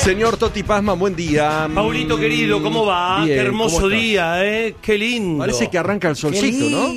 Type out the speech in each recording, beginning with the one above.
Señor Toti Pazman, buen día. Paulito querido, ¿cómo va? Bien, qué hermoso ¿cómo estás? día, qué lindo. Parece que arranca el solcito, ¿no?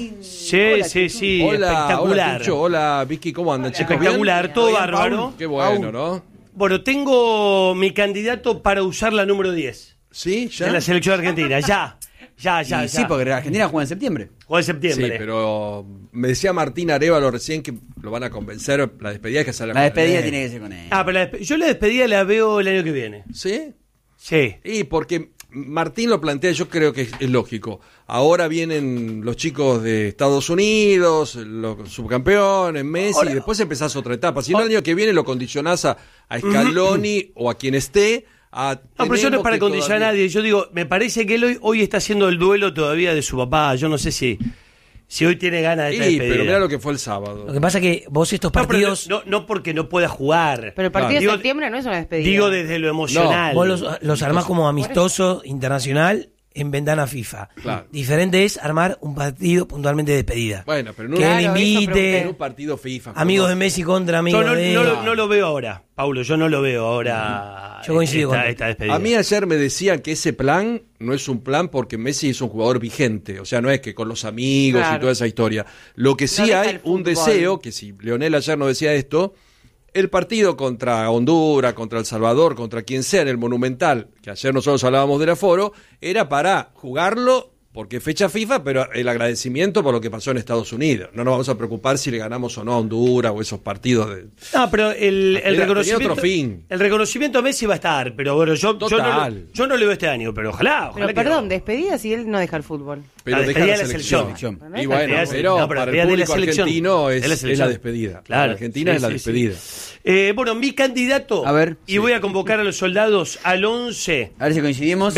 Sí, Hola, espectacular. hola, Tucho, hola, Vicky, ¿cómo andan, chicos? Espectacular, ¿Bien? todo ¿Bien, bárbaro. Paul? Qué bueno, ¿no? Bueno, tengo mi candidato para usar la número 10 ¿Sí? ¿Ya? de la selección argentina, ya. Sí, porque Argentina juega en septiembre. Juega en Sí, septiembre. pero me decía Martín Arévalo recién que lo van a convencer, la despedida es que sale. La despedida tiene que ser con él. Pero yo la despedida la veo el año que viene. ¿Sí? Sí. Y porque Martín lo plantea, yo creo que es lógico. Ahora vienen los chicos de Estados Unidos, los subcampeones, Messi, y después empezás otra etapa. Si no, el año que viene lo condicionás a Scaloni o a quien esté. No, pero yo no es para condicionar a nadie. Yo digo, me parece que él hoy está haciendo el duelo todavía de su papá. Yo no sé si hoy tiene ganas de esta despedida. Pero mira lo que fue el sábado. Lo que pasa es que vos estos partidos... No porque no pueda jugar. Pero el partido Claro. de septiembre no es una despedida. Digo desde lo emocional. Vos los armás como amistoso internacional en ventana FIFA. Claro. Diferente es armar un partido puntualmente de despedida. Bueno, pero no que él invite en un partido FIFA. amigos de Messi contra amigos Yo de... no lo veo ahora, Paulo. Yo no lo veo ahora. Yo coincido con esta despedida. A mí ayer me decían que ese plan no es un plan porque Messi es un jugador vigente. O sea, no es que con los amigos Claro. y toda esa historia. Lo que sí deja hay el un fútbol. deseo, que si Leonel ayer no decía esto, el partido contra Honduras, contra El Salvador, contra quien sea en el Monumental, que ayer nosotros hablábamos del aforo, era para jugarlo porque es fecha FIFA, pero el agradecimiento por lo que pasó en Estados Unidos. No nos vamos a preocupar si le ganamos o no a Honduras o esos partidos de... No, pero el Tenía reconocimiento. otro fin. El reconocimiento a Messi va a estar, pero bueno, yo no lo veo este año, pero ojalá. Pero que perdón, no. despedida si él no deja el fútbol. Pero La deja despedida la de la selección. selección. Y bueno, La despedida- pero no, pero para el la despedida de la público selección. argentino De la es la selección. despedida. Claro. Para Argentina Sí, es la sí, despedida. sí. Bueno, mi candidato, A ver, y sí. voy a convocar a los soldados al 11, A ver si coincidimos.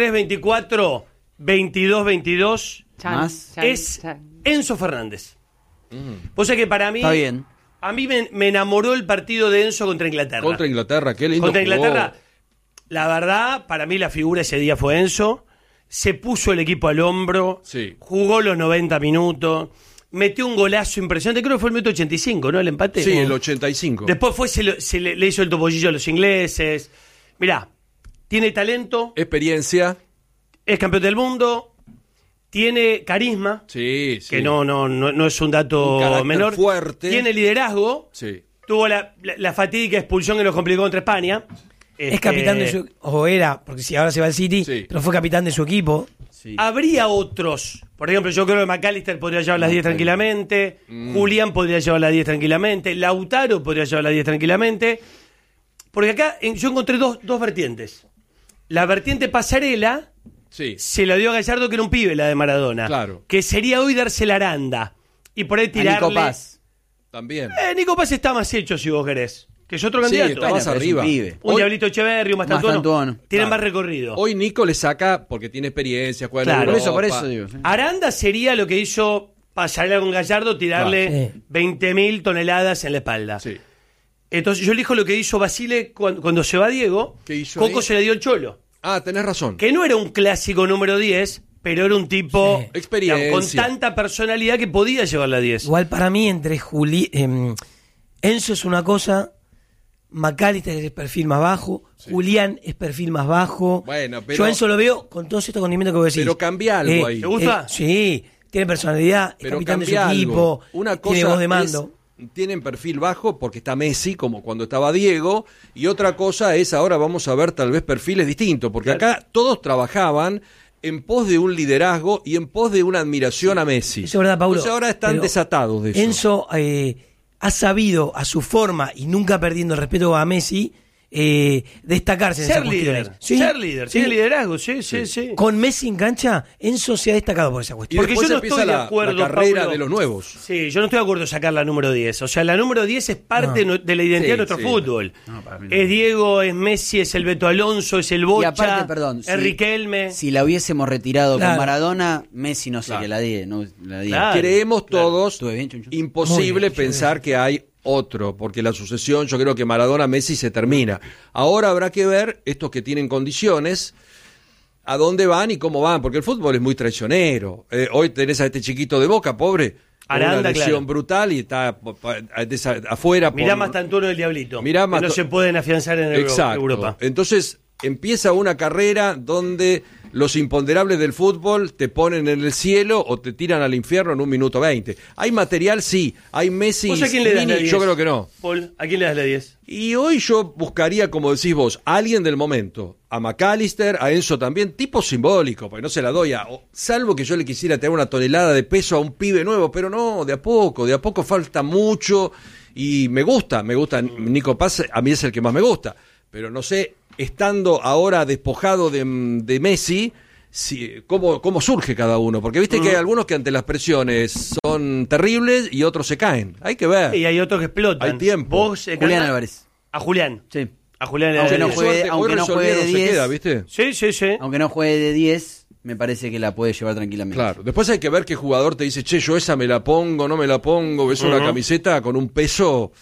23-24, 22-22, Chan, Más. chan, es chan. Enzo Fernández. Vos sabés que para mí, Está bien. a mí me enamoró el partido de Enzo contra Inglaterra. Contra Inglaterra, qué lindo Contra jugó. Inglaterra, la verdad, para mí la figura ese día fue Enzo. Se puso el equipo al hombro, Sí. jugó los 90 minutos, metió un golazo impresionante, creo que fue el minuto 85, ¿no? El empate. Sí, ¿no? el 85. Después le hizo el topollillo a los ingleses. Mirá, tiene talento, Experiencia. es campeón del mundo, tiene carisma, Sí, sí. que no es un dato Un carácter menor. fuerte. Tiene liderazgo, Sí. tuvo la fatídica expulsión que nos complicó contra España. Es capitán de su... O era, porque si ahora se va al City, Sí. pero fue capitán de su equipo. Sí. Habría otros. Por ejemplo, yo creo que McAllister podría llevar las 10 tranquilamente. Julián podría llevar las 10 tranquilamente. Lautaro podría llevar las 10 tranquilamente. Porque acá yo encontré dos vertientes. La vertiente pasarela Sí. se la dio a Gallardo, que era un pibe, la de Maradona. Claro. Que sería hoy darse la aranda. Y por ahí A tirarle... Nico Paz. También. Nico Paz está más hecho, si vos querés. Que es otro Sí, candidato. está más pero es un arriba. pibe. Un Hoy, Diablito Echeverri, un Mastantuono. Mastantuono. Tienen Claro. más recorrido. hoy Nico le saca, porque tiene experiencia, juega en Claro. Europa. Por eso digo. sí. Aranda sería lo que hizo Pasarela con Gallardo, tirarle Claro. Sí. 20.000 toneladas en la espalda. Sí. Entonces yo elijo lo que hizo Basile cuando se va Diego. ¿Qué hizo Coco ahí? se le dio el Cholo. Ah, tenés razón. Que no era un clásico número 10, pero era un tipo Sí. Experiencia. digamos, con tanta personalidad que podía llevar la 10. Igual para mí entre Enzo es una cosa, McAllister es perfil más bajo, Julián es perfil más bajo. Bueno, pero- Yo a Enzo lo veo con todos estos condimentos que vos decís. Pero cambia algo ahí. ¿Te gusta? Sí, tiene personalidad, es Pero capitán de su cambia equipo, algo. Una tiene cosa voz de mando. tienen perfil bajo porque está Messi, como cuando estaba Diego, y otra cosa es, ahora vamos a ver tal vez perfiles distintos, porque acá todos trabajaban en pos de un liderazgo y en pos de una admiración a Messi. Eso es verdad, Paulo. Entonces ahora están pero desatados de eso. Enzo ha sabido a su forma y nunca perdiendo el respeto a Messi destacarse en Ser esas líder. cuestiones. Sí, Ser líder. sí. Tiene liderazgo, sí. Con Messi en cancha, Enzo se ha destacado por esa Y cuestión. Porque después yo no empieza estoy de la acuerdo, carrera Pablo. de los nuevos. Sí, yo no estoy de acuerdo en sacar la número 10. O sea, la número 10 es parte de la identidad Sí, de nuestro sí. fútbol. No, para mí no. Es Diego, es Messi, es el Beto Alonso, es el Bocha, Y aparte, perdón, es Riquelme. Si la hubiésemos retirado Claro. con Maradona, Messi no sería Claro. la 10. No, la 10. Claro. Creemos todos Estuve bien, Chunchu. imposible Muy bien, pensar que hay otro, porque la sucesión, yo creo que Maradona-Messi se termina. Ahora habrá que ver estos que tienen condiciones, a dónde van y cómo van, porque el fútbol es muy traicionero. Hoy tenés a este chiquito de Boca, pobre, Aranda, una lesión claro. brutal y está afuera. Mirá por- Mastantuono del Diablito. Mirá que no Mastan- se pueden afianzar en Exacto. Europa. Entonces empieza una carrera donde los imponderables del fútbol te ponen en el cielo o te tiran al infierno en 1 minuto 20. ¿Hay material? Sí. ¿Hay Messi? ¿Vos a quién le das la 10? Yo creo que no. Paul, ¿a quién le das la 10? Y hoy yo buscaría, como decís vos, a alguien del momento. A McAllister, a Enzo también, tipo simbólico, porque no se la doy salvo que yo le quisiera tener una tonelada de peso a un pibe nuevo, pero no, de a poco falta mucho. Y me gusta Nico Paz, a mí es el que más me gusta. Pero no sé, estando ahora despojado de Messi, cómo surge cada uno. Porque viste que hay algunos que ante las presiones son terribles y otros se caen. Hay que ver. Y hay otros que explotan. Hay tiempo. Vos, Julián Cata, Álvarez. A Julián. Sí. A Julián le das Aunque la no 10. juegue- Suerte, aunque hoy no juegue resolvieron, de se 10. queda, ¿viste? Sí. Aunque no juegue de 10, me parece que la puede llevar tranquilamente. Claro, después hay que ver qué jugador te dice, che, yo esa me la pongo, no me la pongo, ves una camiseta con un peso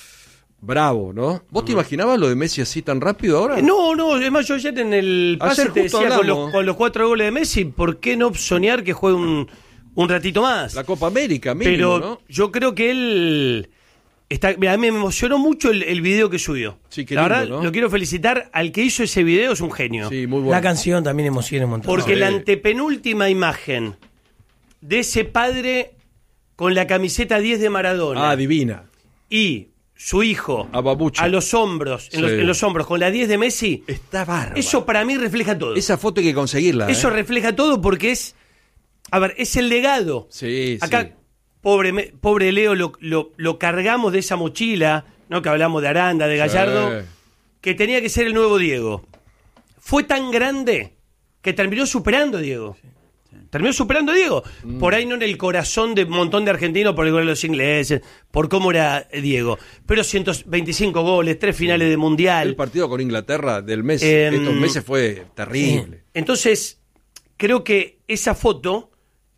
bravo, ¿no? ¿Vos te imaginabas lo de Messi así tan rápido ahora? No, es más, yo ayer en el pase Ayer te justo decía hablamos. con los 4 goles de Messi, ¿por qué no soñar que juegue un ratito más? La Copa América, mínimo, Pero ¿no? yo creo que él mirá, a mí me emocionó mucho el video que subió. Sí, qué La lindo, verdad, ¿no? lo quiero felicitar al que hizo ese video, es un genio. Sí, muy La bueno. canción también emociona un montón. Porque Sí. la antepenúltima imagen de ese padre con la camiseta 10 de Maradona Divina. y su hijo A Babucha. a los hombros, Sí. en los hombros con la 10 de Messi, Está bárbaro. eso para mí refleja todo. Esa foto hay que conseguirla. Eso refleja todo porque es el legado. Sí, Acá, sí. pobre Leo, lo cargamos de esa mochila, ¿no? Que hablamos de Aranda, de Gallardo, Sí. que tenía que ser el nuevo Diego. Fue tan grande que terminó superando a Diego. Terminó superando a Diego. Por ahí no en el corazón de un montón de argentinos, por el gol de los ingleses, por cómo era Diego. Pero 125 goles, 3 finales de mundial. El partido con Inglaterra del mes, Em, estos meses fue terrible. Entonces, creo que esa foto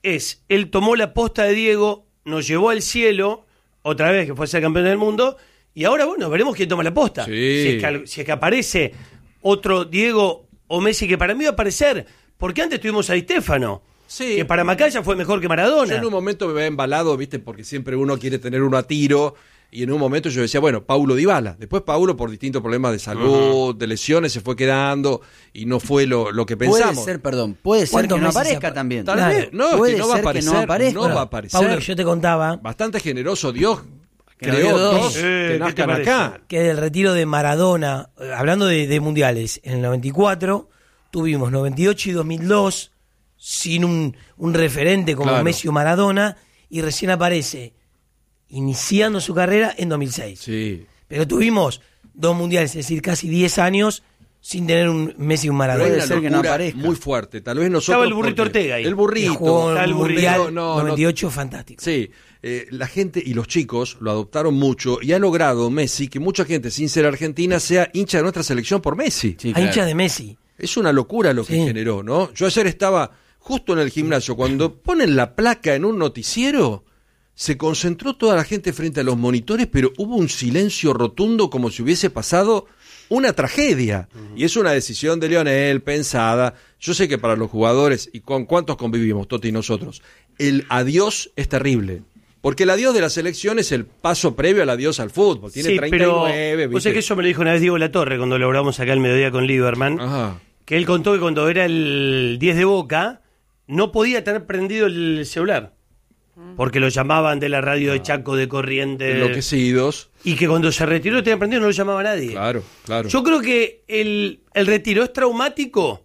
él tomó la posta de Diego, nos llevó al cielo, otra vez que fue a ser campeón del mundo, y ahora, bueno, veremos quién toma la posta. Sí. Si es que aparece otro Diego o Messi, que para mí va a aparecer, porque antes tuvimos a Di Stéfano, Sí. que para Macaya fue mejor que Maradona. Yo en un momento me había embalado, viste, porque siempre uno quiere tener uno a tiro, y en un momento yo decía, bueno, Paulo Dybala. Después Paulo, por distintos problemas de salud, de lesiones, se fue quedando y no fue lo que pensamos. Puede ser que ¿Cuántos no meses aparezca apa- también. Tal Claro. vez, no, Puede es que no va a ser que aparecer, no aparezca. no va a aparecer. Paulo, yo te contaba Bastante generoso Dios Que nos creó dio dos. dos ¿Qué que te nazcan parece? acá. que del retiro de Maradona, hablando de mundiales, en el 94 tuvimos 98 y 2002 sin un referente como Claro. Messi o Maradona, y recién aparece iniciando su carrera en 2006. Sí. Pero tuvimos 2 mundiales, es decir, casi 10 años sin tener un Messi y un Pero hay Maradona. una ser que no locura aparezca. muy fuerte. Tal vez nosotros. Estaba el burrito porque- Ortega ahí. El Que burrito. jugó Está el el burrito. mundial No, 98 fantástico. Sí, la gente y los chicos lo adoptaron mucho y ha logrado Messi que mucha gente sin ser argentina sea hincha de nuestra selección por Messi. Sí, Hay claro. hinchas de Messi. Es una locura lo que Sí. generó, ¿no? Yo ayer estaba justo en el gimnasio, cuando ponen la placa en un noticiero, se concentró toda la gente frente a los monitores, pero hubo un silencio rotundo como si hubiese pasado una tragedia. Y es una decisión de Lionel, pensada. Yo sé que para los jugadores, y con cuántos convivimos, Toti y nosotros, el adiós es terrible. Porque el adiós de la selección es el paso previo al adiós al fútbol. Tiene Sí, 39, pero vos ¿viste? sabés que eso me lo dijo una vez Diego Latorre cuando lo hablamos acá al mediodía con Lieberman. Ajá. Que él contó que cuando era el 10 de Boca no podía tener prendido el celular. Porque lo llamaban de la radio de Chaco, de Corrientes. Enloquecidos. Y que cuando se retiró lo tenía prendido no lo llamaba nadie. Claro, claro. Yo creo que el retiro es traumático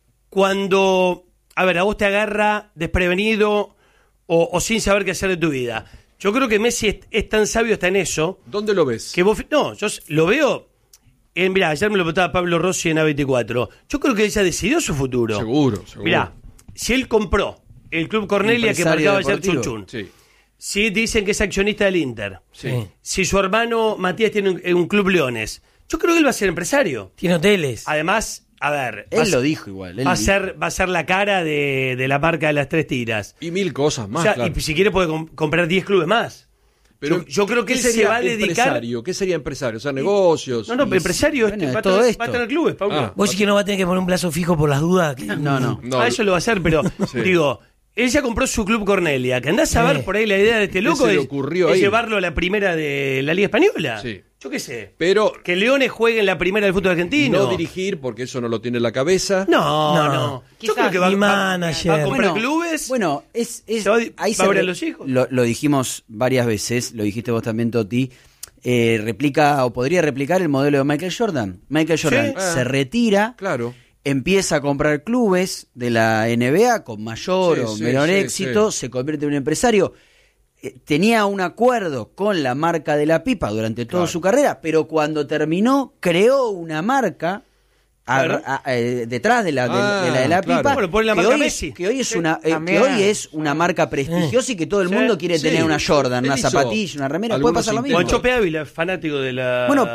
cuando, a vos te agarra desprevenido o sin saber qué hacer de tu vida. Yo creo que Messi es tan sabio hasta en eso ¿Dónde lo ves? que vos... No, yo lo veo... Mirá, ayer me lo preguntaba Pablo Rossi en A24. Yo creo que él ya decidió su futuro. Seguro. Mirá, si él compró el Club Cornelia que Empresario marcaba ayer deportivo. Chun Chun, Sí. si dicen que es accionista del Inter, Sí. si su hermano Matías tiene un Club Leones, yo creo que él va a ser empresario. Tiene hoteles. Además, a ver, Él lo dijo igual. él va a dijo. ser la cara de la marca de las 3 tiras. Y mil cosas más, O sea, claro. y si quiere puede comprar 10 clubes más. Pero yo creo que ¿qué él se sería va a dedicar... empresario? ¿Qué sería empresario? O sea, negocios. No, empresario bueno, va, a todo tener, esto. va a tener clubes, Pablo. Ah. Vos sí que no va a tener que poner un plazo fijo por las dudas. No. No. Eso lo va a hacer, pero Sí. digo, Él ya compró su club Cornelia, que andás a ver por ahí la idea de este loco se le es, ocurrió es ahí? llevarlo a la primera de la Liga Española. Sí. Yo qué sé. Pero Que Leones juegue en la primera del fútbol argentino. no dirigir, porque eso no lo tiene en la cabeza. No. Yo Quizás creo que va ni a manager. comprar clubes. Bueno, Se va a- ahí va a ver a los hijos. Lo dijimos varias veces, lo dijiste vos también, Toti. Replica o podría replicar el modelo de Michael Jordan. Michael Jordan Sí. se retira, Claro. empieza a comprar clubes de la NBA con mayor Sí, o sí, menor sí, éxito, se convierte en un empresario. Tenía un acuerdo con la marca de la pipa durante toda Claro. su carrera, pero cuando terminó creó una marca Claro. detrás de la de la claro. pipa, Bueno, pone la que marca hoy, Messi. que hoy es Sí, una también. que hoy es una marca prestigiosa y que todo el Sí, mundo quiere sí. tener una Jordan, Él una hizo zapatilla, una remera, puede algunos pasar lo mismo. Juancho Peávila, fanático de la. Bueno,